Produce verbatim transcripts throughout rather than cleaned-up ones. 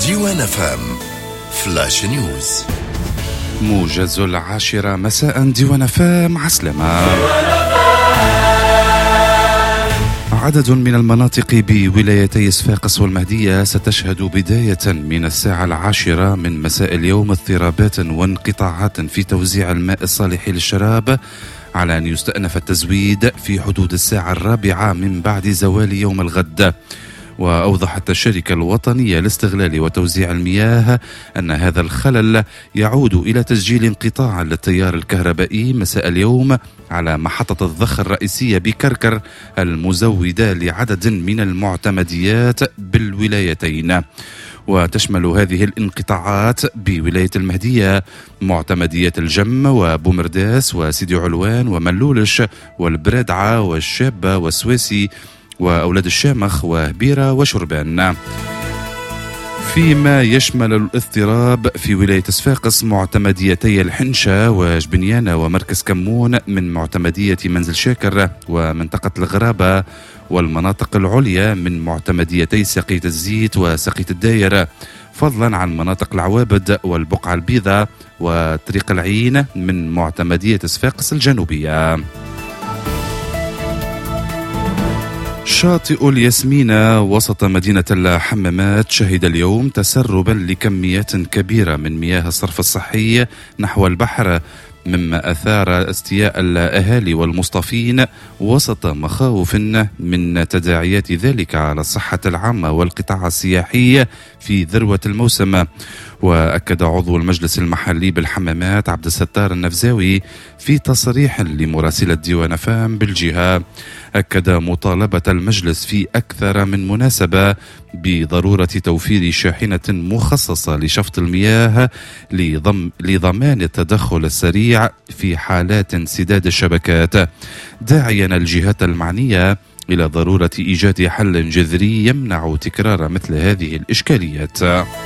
ديوان اف ام فلاش نيوز. موجز العاشرة مساء ديوان اف ام. عسلامة. عدد من المناطق بولايتي صفاقس والمهدية ستشهد بداية من الساعة العاشرة من مساء اليوم اضطرابات وانقطاعات في توزيع الماء الصالح للشراب، على أن يستأنف التزويد في حدود الساعة الرابعة من بعد زوال يوم الغد. وأوضحت الشركة الوطنية لاستغلال وتوزيع المياه أن هذا الخلل يعود إلى تسجيل انقطاع للتيار الكهربائي مساء اليوم على محطة الضخ الرئيسية بكركر المزودة لعدد من المعتمديات بالولايتين. وتشمل هذه الانقطاعات بولاية المهدية معتمديات الجم وبومرداس وسيدي علوان وملولش والبرادعة والشابة والسويسي وأولاد الشامخ وهبيرة وشربان. فيما يشمل الاضطراب في ولاية صفاقس معتمديتي الحنشة وجبنيانة ومركز كمون من معتمدية منزل شاكر ومنطقة الغرابة، والمناطق العليا من معتمديتي سقية الزيت وسقية الدايرة، فضلا عن مناطق العوابد والبقعة البيضاء وطريق العين من معتمدية صفاقس الجنوبية. شاطئ الياسمينة وسط مدينة الحمامات شهد اليوم تسربا لكميات كبيرة من مياه الصرف الصحي نحو البحر، مما أثار استياء الأهالي والمصطفين وسط مخاوف من تداعيات ذلك على الصحة العامة والقطاع السياحي في ذروة الموسم. وأكد عضو المجلس المحلي بالحمامات عبد الستار النفزاوي في تصريح لمراسلة ديوان فام بالجهة، أكد مطالبة المجلس في أكثر من مناسبة بضرورة توفير شاحنة مخصصة لشفط المياه لضم لضمان التدخل السريع في حالات انسداد الشبكات، داعيا الجهات المعنية إلى ضرورة إيجاد حل جذري يمنع تكرار مثل هذه الإشكاليات.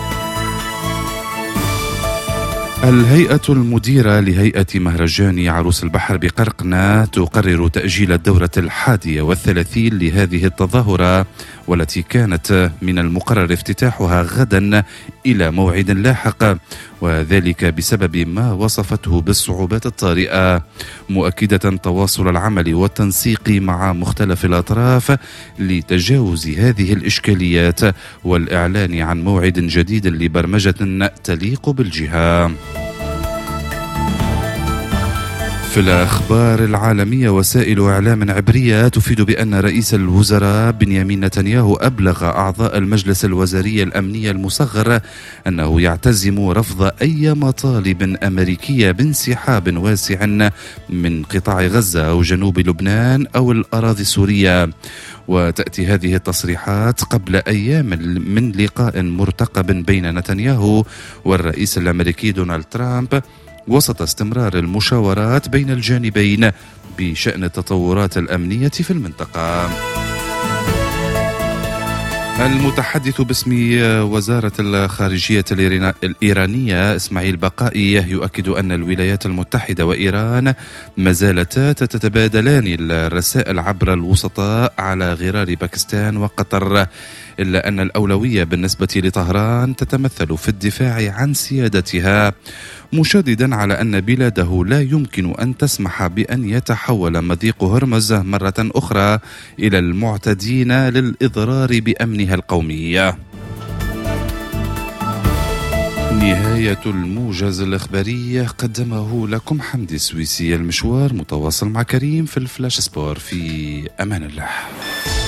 الهيئة المديرة لهيئة مهرجان عروس البحر بقرقنة تقرر تأجيل الدورة الحادية والثلاثين لهذه التظاهرة، والتي كانت من المقرر افتتاحها غدا إلى موعد لاحق، وذلك بسبب ما وصفته بالصعوبات الطارئة، مؤكدة تواصل العمل والتنسيق مع مختلف الأطراف لتجاوز هذه الإشكاليات والإعلان عن موعد جديد لبرمجة تليق بالجهة. في الأخبار العالمية، وسائل إعلام عبرية تفيد بأن رئيس الوزراء بنيامين نتنياهو أبلغ أعضاء المجلس الوزاري الأمني المصغر أنه يعتزم رفض أي مطالب أمريكية بانسحاب واسع من قطاع غزة أو جنوب لبنان أو الأراضي السورية. وتأتي هذه التصريحات قبل أيام من لقاء مرتقب بين نتنياهو والرئيس الأمريكي دونالد ترامب وسط استمرار المشاورات بين الجانبين بشأن التطورات الأمنية في المنطقة. المتحدث باسم وزارة الخارجية الإيرانية إسماعيل بقائي يؤكد أن الولايات المتحدة وإيران ما زالتا تتبادلان الرسائل عبر الوسطاء على غرار باكستان وقطر، إلا أن الأولوية بالنسبة لطهران تتمثل في الدفاع عن سيادتها، مشددا على أن بلاده لا يمكن أن تسمح بأن يتحول مضيق هرمز مرة أخرى إلى المعتدين للإضرار بأمنها القومي. نهاية الموجز الإخباري، قدمه لكم حمدي السويسي. المشوار متواصل مع كريم في الفلاش سبور. في أمان الله.